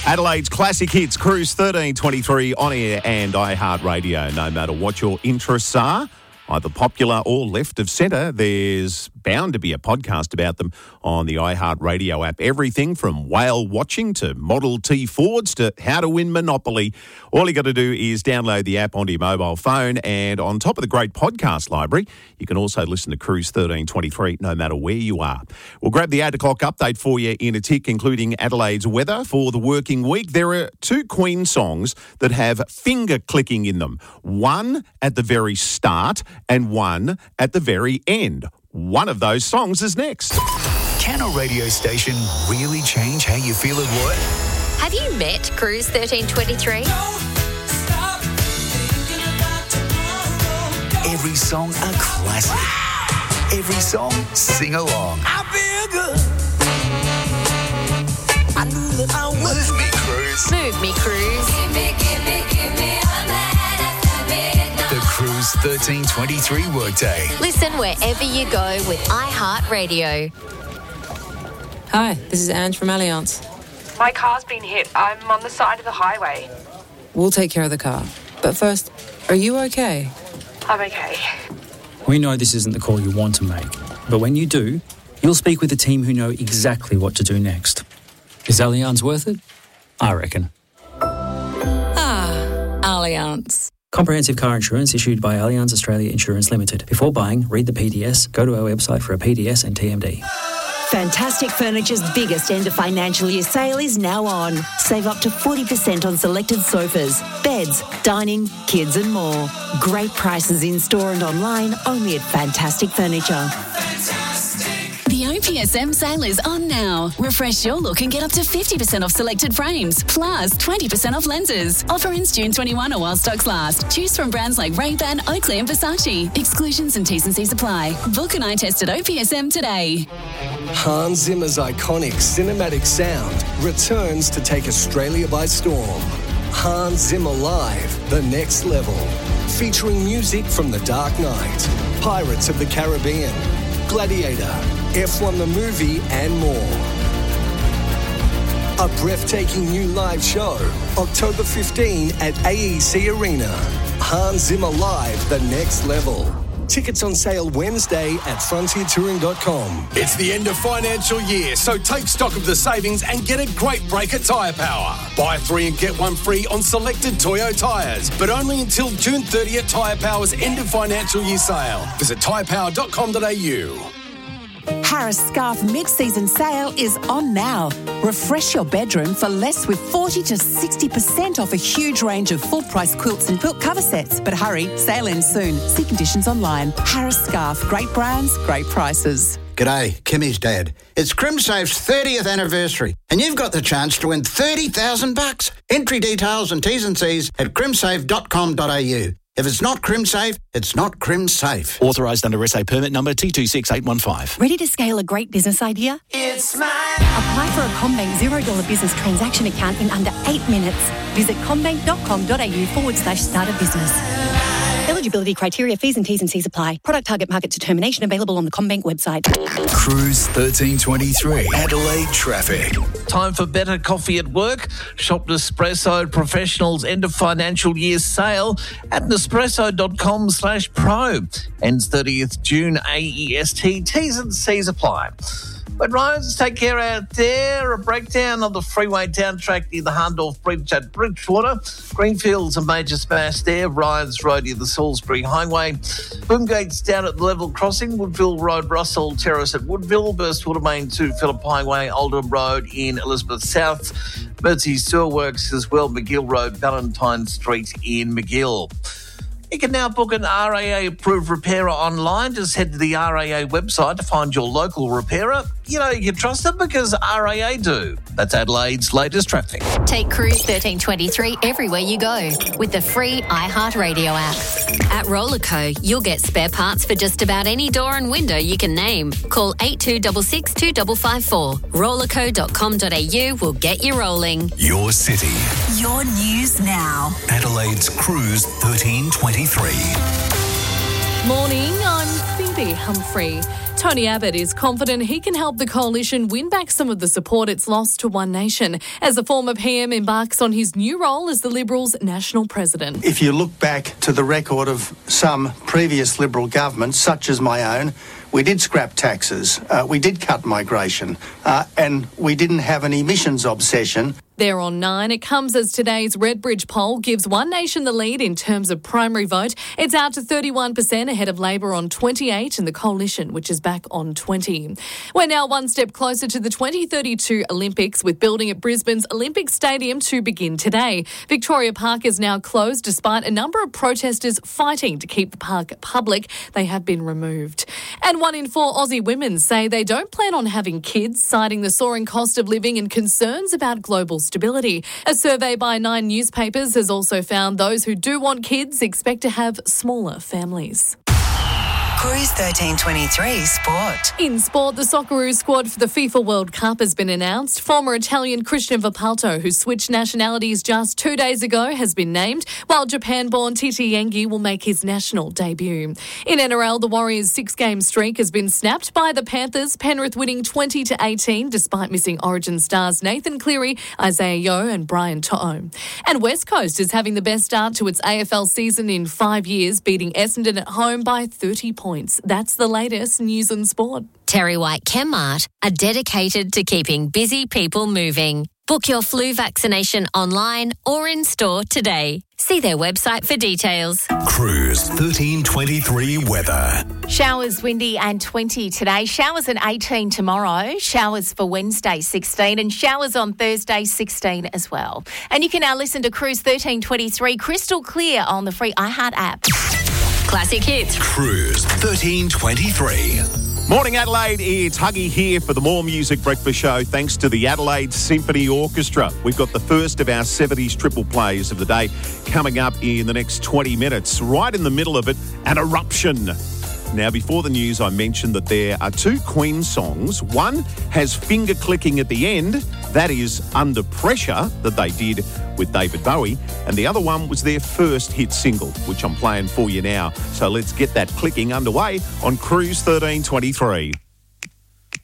Adelaide's classic hits, Cruise 1323 on air and iHeartRadio. No matter what your interests are, either popular or left of centre, there's bound to be a podcast about them on the iHeartRadio app. Everything from whale watching to Model T Fords to how to win Monopoly. All you got to do is download the app onto your mobile phone, and on top of the great podcast library, you can also listen to Cruise 1323 no matter where you are. We'll grab the 8 o'clock update for you in a tick, including Adelaide's weather for the working week. There are two Queen songs that have finger clicking in them. One at the very start and one at the very end. One of those songs is next. Can a radio station really change how you feel at work? Have you met Cruise 1323? Every song a classic. Every song sing along. I feel good. I knew that I would. Move me, Cruise. Move me, Cruise. Give me all night after midnight. The Cruise 1323 workday. Listen wherever you go with iHeartRadio. Hi, this is Ange from Allianz. My car's been hit. I'm on the side of the highway. We'll take care of the car. But first, are you okay? I'm okay. We know this isn't the call you want to make, but when you do, you'll speak with a team who know exactly what to do next. Is Allianz worth it? I reckon. Allianz. Comprehensive car insurance issued by Allianz Australia Insurance Limited. Before buying, read the PDS, go to our website for a PDS and TMD. Fantastic Furniture's biggest end of financial year sale is now on. Save up to 40% on selected sofas, beds, dining, kids and more. Great prices in store and online, only at Fantastic Furniture. The OPSM sale is on now. Refresh your look and get up to 50% off selected frames, plus 20% off lenses. Offer ends June 21 or while stocks last. Choose from brands like Ray-Ban, Oakley and Versace. Exclusions and T's and C's apply. Book an eye test at OPSM today. Hans Zimmer's iconic cinematic sound returns to take Australia by storm. Hans Zimmer Live, The Next Level. Featuring music from The Dark Knight, Pirates of the Caribbean, Gladiator, F1 the movie and more. A breathtaking new live show, October 15 at AEC Arena. Hans Zimmer Live, The Next Level. Tickets on sale Wednesday at frontiertouring.com. It's the end of financial year, so take stock of the savings and get a great break at Tyre Power. Buy 3 and get 1 free on selected Toyo tyres, but only until June 30th Tyre Power's end of financial year sale. Visit tyrepower.com.au. Harris Scarf mid-season sale is on now. Refresh your bedroom for less with 40 to 60% off a huge range of full-price quilts and quilt cover sets. But hurry, sale ends soon. See conditions online. Harris Scarf, great brands, great prices. G'day, Kimmy's dad. It's CrimSafe's 30th anniversary, and you've got the chance to win $30,000. Entry details and T's and C's at crimsafe.com.au. If it's not CrimSafe, it's not CrimSafe. Authorised under SA permit number T26815. Ready to scale a great business idea? It's mine. Apply for a CommBank $0 business transaction account in under 8 minutes. Visit commbank.com.au/start a business. Eligibility criteria, fees and T's and C's apply. Product target market determination available on the CommBank website. Cruise 1323. Adelaide traffic. Time for better coffee at work. Shop Nespresso Professionals end of financial year sale at nespresso.com/pro. Ends 30th June AEST. T's and C's apply. But roads, take care out there. A breakdown on the freeway down track near the Hahndorf Bridge at Bridgewater. Greenfield's a major smash there. Ryan's Road near the Salisbury Highway. Boomgate's down at the level crossing. Woodville Road, Russell Terrace at Woodville. Burstwater Main to Phillip Highway. Oldham Road in Elizabeth South. Mersey Sewer Works as well. McGill Road, Valentine Street in McGill. You can now book an RAA-approved repairer online. Just head to the RAA website to find your local repairer. You know, you can trust them because RAA do. That's Adelaide's latest traffic. Take Cruise 1323 everywhere you go with the free iHeartRadio app. At Rollerco, you'll get spare parts for just about any door and window you can name. Call 8266 2554. Rollerco.com.au will get you rolling. Your city. Your news now. Adelaide's Cruise 1323. Morning, I'm Phoebe Humphrey. Tony Abbott is confident he can help the coalition win back some of the support it's lost to One Nation as the former PM embarks on his new role as the Liberals' national president. If you look back to the record of some previous Liberal governments, such as my own, we did scrap taxes, we did cut migration, and we didn't have an emissions obsession. They're on 9. It comes as today's Redbridge poll gives One Nation the lead in terms of primary vote. It's out to 31% ahead of Labor on 28 and the Coalition, which is back on 20. We're now one step closer to the 2032 Olympics, with building at Brisbane's Olympic Stadium to begin today. Victoria Park is now closed despite a number of protesters fighting to keep the park public. They have been removed. And 1 in 4 Aussie women say they don't plan on having kids, citing the soaring cost of living and concerns about global stability. A survey by 9 newspapers has also found those who do want kids expect to have smaller families. Cruise 1323 Sport. In sport, the Socceroos squad for the FIFA World Cup has been announced. Former Italian Christian Vapalto, who switched nationalities just 2 days ago, has been named, while Japan-born Titi Yengi will make his national debut. In NRL, the Warriors' 6-game streak has been snapped by the Panthers, Penrith winning 20-18 despite missing Origin stars Nathan Cleary, Isaiah Yeo and Brian To'o. And West Coast is having the best start to its AFL season in 5 years, beating Essendon at home by 30 points. That's the latest news and sport. Terry White Chemmart are dedicated to keeping busy people moving. Book your flu vaccination online or in store today. See their website for details. Cruise 1323 weather. Showers windy and 20 today. Showers at 18 tomorrow. Showers for Wednesday 16 and showers on Thursday 16 as well. And you can now listen to Cruise 1323 crystal clear on the free iHeart app. Classic hits. Cruise 1323. Morning, Adelaide. It's Huggy here for the More Music Breakfast Show. Thanks to the Adelaide Symphony Orchestra. We've got the first of our 70s triple plays of the day coming up in the next 20 minutes. Right in the middle of it, an eruption. Now, before the news, I mentioned that there are 2 Queen songs. One has finger clicking at the end. That is Under Pressure, that they did with David Bowie. And the other one was their first hit single, which I'm playing for you now. So let's get that clicking underway on Cruise 1323.